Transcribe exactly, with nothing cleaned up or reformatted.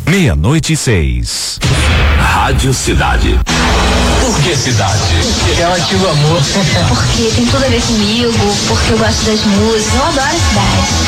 Meia-noite e seis. Rádio Cidade. Por que Cidade? Porque ela ativa amor. Porque tem tudo a ver comigo, porque eu gosto das músicas, eu adoro a cidade.